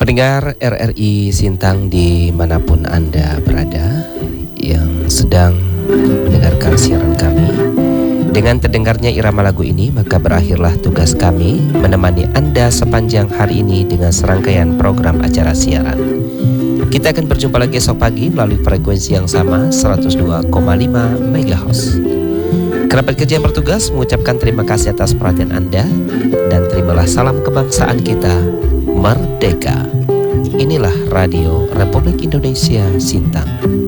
Pendengar RRI Sintang dimanapun Anda berada yang sedang mendengarkan siaran kami, dengan terdengarnya irama lagu ini maka berakhirlah tugas kami menemani Anda sepanjang hari ini dengan serangkaian program acara siaran. Kita akan berjumpa lagi esok pagi melalui frekuensi yang sama 102,5 MHz. Kerabat kerja yang bertugas mengucapkan terima kasih atas perhatian Anda dan terimalah salam kebangsaan kita merdeka. Inilah Radio Republik Indonesia Sintang.